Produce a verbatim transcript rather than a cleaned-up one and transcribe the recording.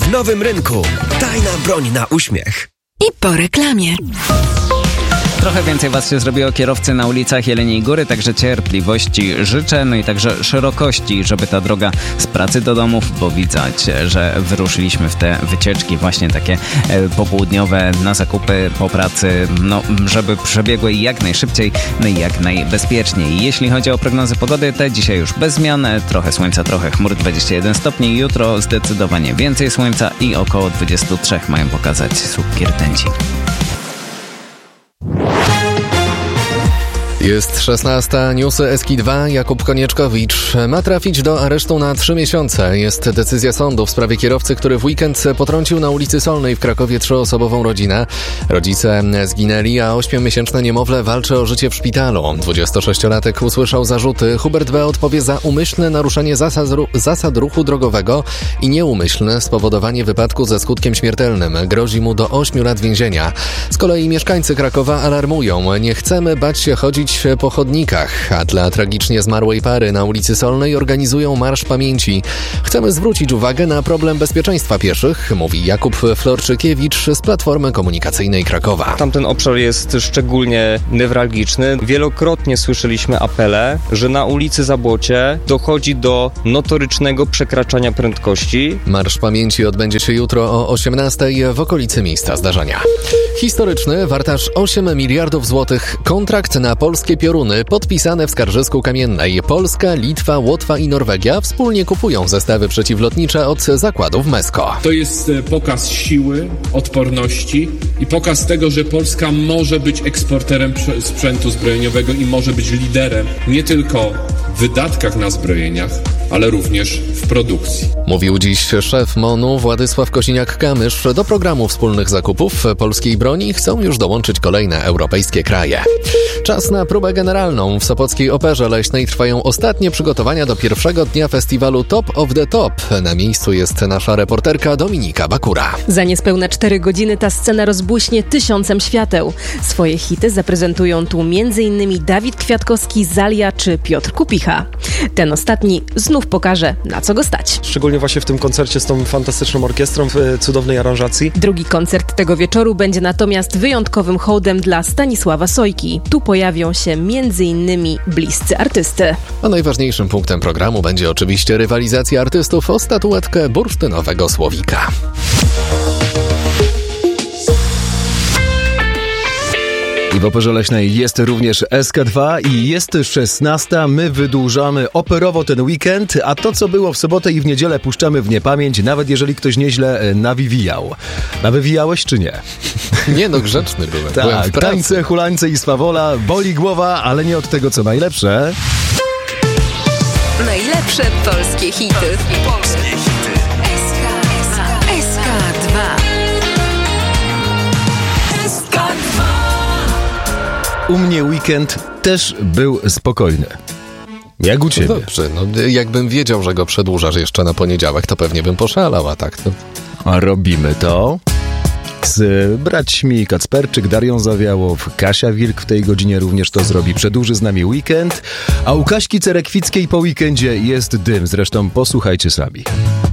w nowym rynku. Tajna broń na uśmiech. I po reklamie. Trochę więcej was się zrobiło kierowcy na ulicach Jeleniej Góry, także cierpliwości życzę, no i także szerokości, żeby ta droga z pracy do domów, bo widać, że wyruszyliśmy w te wycieczki właśnie takie popołudniowe na zakupy po pracy, no żeby przebiegły jak najszybciej, no i jak najbezpieczniej. Jeśli chodzi o prognozy pogody, te dzisiaj już bez zmian, trochę słońca, trochę chmur, dwadzieścia jeden stopni, jutro zdecydowanie więcej słońca i około dwadzieścia trzy mają pokazać słupki rtęci. Jest szesnasta, newsy S K I dwa, Jakub Konieczkowicz. Ma trafić do aresztu na trzy miesiące. Jest decyzja sądu w sprawie kierowcy, który w weekend potrącił na ulicy Solnej w Krakowie trzyosobową rodzinę. Rodzice zginęli, a ośmiomiesięczne niemowlę walczy o życie w szpitalu. dwudziestosześciolatek usłyszał zarzuty. Hubert B. odpowie za umyślne naruszenie zasad, zasad ruchu drogowego i nieumyślne spowodowanie wypadku ze skutkiem śmiertelnym. Grozi mu do ośmiu lat więzienia. Z kolei mieszkańcy Krakowa alarmują. Nie chcemy bać się chodzić po chodnikach, a dla tragicznie zmarłej pary na ulicy Solnej organizują Marsz Pamięci. Chcemy zwrócić uwagę na problem bezpieczeństwa pieszych, mówi Jakub Florczykiewicz z Platformy Komunikacyjnej Krakowa. Tamten obszar jest szczególnie newralgiczny. Wielokrotnie słyszeliśmy apele, że na ulicy Zabłocie dochodzi do notorycznego przekraczania prędkości. Marsz Pamięci odbędzie się jutro o osiemnastej w okolicy miejsca zdarzenia. Historyczny, wart aż osiem miliardów złotych kontrakt na polskie pioruny podpisane w Skarżysku Kamiennej. Polska, Litwa, Łotwa i Norwegia wspólnie kupują zestawy przeciwlotnicze od zakładów Mesko. To jest pokaz siły, odporności i pokaz tego, że Polska może być eksporterem sprzętu zbrojeniowego i może być liderem nie tylko w wydatkach na zbrojeniach, ale również w produkcji. Mówił dziś szef MON-u Władysław Kosiniak-Kamysz. Do programu wspólnych zakupów polskiej broni chcą już dołączyć kolejne europejskie kraje. Czas na próbę generalną. W Sopockiej Operze Leśnej trwają ostatnie przygotowania do pierwszego dnia festiwalu Top of the Top. Na miejscu jest nasza reporterka Dominika Bakura. Za niespełna cztery godziny ta scena rozbłyśnie tysiącem świateł. Swoje hity zaprezentują tu m.in. Dawid Kwiatkowski, Zalia czy Piotr Kupicha. Ten ostatni znów pokaże, na co go stać. Szczególnie właśnie w tym koncercie z tą fantastyczną orkiestrą w cudownej aranżacji. Drugi koncert tego wieczoru będzie natomiast wyjątkowym hołdem dla Stanisława Sojki. Tu pojawią się m.in. bliscy artysty. A najważniejszym punktem programu będzie oczywiście rywalizacja artystów o statuetkę bursztynowego słowika. I w Operze Leśnej jest również S K dwa i jest szesnasta. My wydłużamy operowo ten weekend, a to, co było w sobotę i w niedzielę, puszczamy w niepamięć, nawet jeżeli ktoś nieźle nawiwijał. Nawywijałeś czy nie? Nie no, grzeczny byłem. Tak, byłem w pracy. Tańce, hulańce i swawola, boli głowa, ale nie od tego, co najlepsze. Najlepsze polskie hity. Polskie hity. S K dwa. U mnie weekend też był spokojny. Jak u ciebie? No dobrze, no jakbym wiedział, że go przedłużasz jeszcze na poniedziałek, to pewnie bym poszalał, a tak to... A robimy to z braćmi Kacperczyk, Darią Zawiałow, Kasia Wilk w tej godzinie również to zrobi. Przedłuży z nami weekend, a u Kaśki Cerekwickiej po weekendzie jest dym. Zresztą posłuchajcie sami.